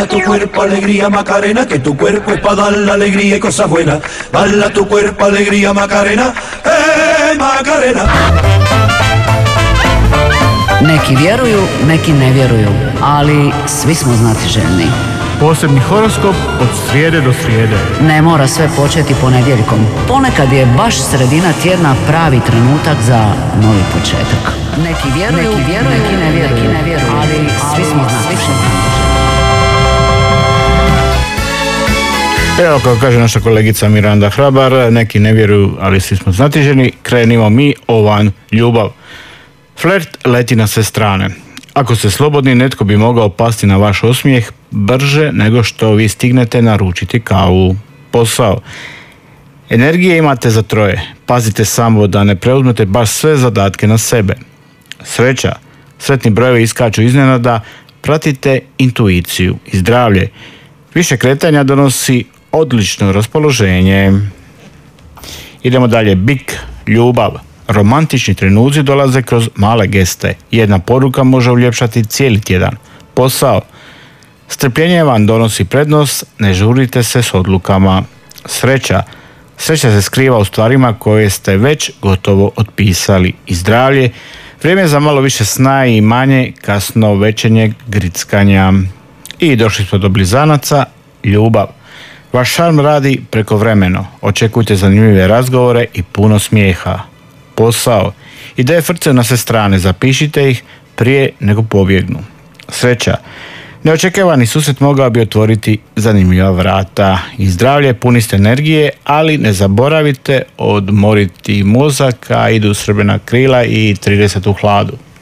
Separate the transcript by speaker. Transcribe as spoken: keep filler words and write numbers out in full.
Speaker 1: Baila tu cuerpo, alegría, Macarena, que tu cuerpo es para dar la alegría y cosas buenas. Baila tu cuerpo, alegría, Macarena, eh, Macarena.
Speaker 2: Neki vjeruju, neki ne vjeruju, ali svi smo znatiželjni.
Speaker 3: Posebni horoskop od srijede do srijede.
Speaker 2: Ne mora sve početi ponedjeljkom. Ponekad je baš sredina tjedna pravi trenutak za novi početak. Neki vjeruju, neki, vjeruju, neki ne vjeruju, neki ne vjeruju, ali svi smo znatiželjni.
Speaker 3: Evo kako kaže naša kolegica Miranda Hrabar, neki ne vjeruju, ali svi smo znatiželjni. Krenimo mi, ovan, ljubav. Flert leti na sve strane. Ako ste slobodni, netko bi mogao pasti na vaš osmijeh brže nego što vi stignete naručiti kavu. Posao. Energije imate za troje. Pazite samo da ne preuzmete baš sve zadatke na sebe. Sreća. Sretni brojevi iskaču iznenada. Pratite intuiciju i zdravlje. Više kretanja donosi odlično raspoloženje. Idemo dalje. Bik. Ljubav. Romantični trenuci dolaze kroz male geste. Jedna poruka može uljepšati cijeli tjedan. Posao. Strpljenje vam donosi prednost, ne žurite se s odlukama. Sreća. Sreća se skriva u stvarima koje ste već gotovo otpisali. I zdravlje. Vrijeme za malo više sna i manje kasno večernjeg grickanja. I došli smo do blizanaca. Ljubav. Vaš šarm radi prekovremeno. Očekujte zanimljive razgovore i puno smijeha. Posao. Ideje frcaju na sve strane, zapišite ih prije nego pobjegnu. Sreća. Neočekivani susret mogao bi otvoriti zanimljiva vrata. I zdravlje, puni ste energije, ali ne zaboravite odmoriti mozak, a idu srbena krila i trideset u hladu.